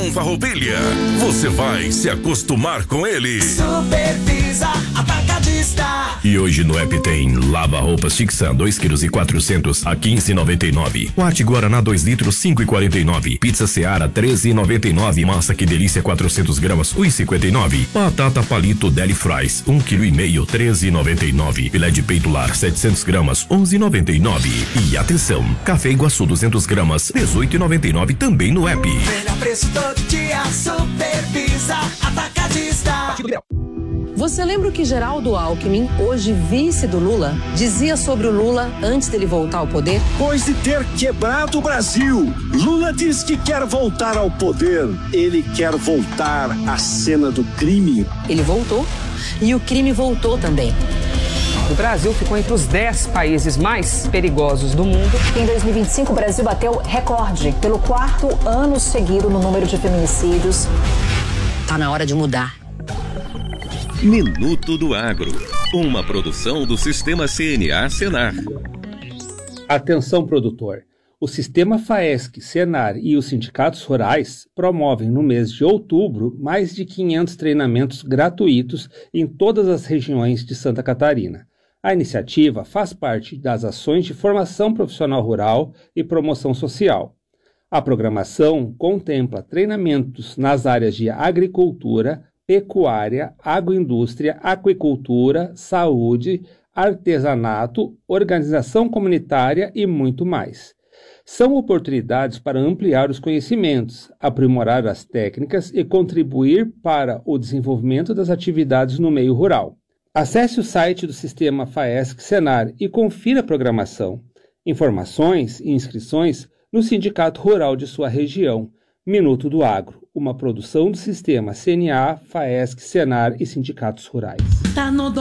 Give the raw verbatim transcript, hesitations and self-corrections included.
João Farroupilha. Você vai se acostumar com ele. Supervisa Atacadista. E hoje no app tem lava roupas Tixan dois quilos e quatrocentos a quinze e noventa e nove. Mate Guaraná dois litros cinco e quarenta e nove. Pizza Seara treze e noventa e nove. Massa Que Delícia quatrocentos gramas um e cinquenta e nove. Batata Palito Deli Fries um quilo e meio treze e noventa e nove. Filé de peito lar setecentos gramas onze e noventa e nove. E atenção, Café Iguaçu duzentos gramas dezoito e noventa e nove também no app. Melhor preço todo dia, Supervisa Atacadista. Você lembra o que Geraldo Alckmin, hoje vice do Lula, dizia sobre o Lula antes dele voltar ao poder? Depois de ter quebrado o Brasil, Lula diz que quer voltar ao poder. Ele quer voltar à cena do crime. Ele voltou e o crime voltou também. O Brasil ficou entre os dez países mais perigosos do mundo. Em dois mil e vinte e cinco, o Brasil bateu recorde pelo quarto ano seguido no número de feminicídios. Tá na hora de mudar. Minuto do Agro, uma produção do Sistema C N A Senar. Atenção, produtor. O Sistema FAESC, Senar e os sindicatos rurais promovem no mês de outubro mais de quinhentos treinamentos gratuitos em todas as regiões de Santa Catarina. A iniciativa faz parte das ações de formação profissional rural e promoção social. A programação contempla treinamentos nas áreas de agricultura, pecuária, agroindústria, aquicultura, saúde, artesanato, organização comunitária e muito mais. São oportunidades para ampliar os conhecimentos, aprimorar as técnicas e contribuir para o desenvolvimento das atividades no meio rural. Acesse o site do Sistema FAESC Senar e confira a programação. Informações e inscrições no Sindicato Rural de sua região. Minuto do Agro, uma produção do Sistema C N A, FAESC, Senar e sindicatos rurais. Tá no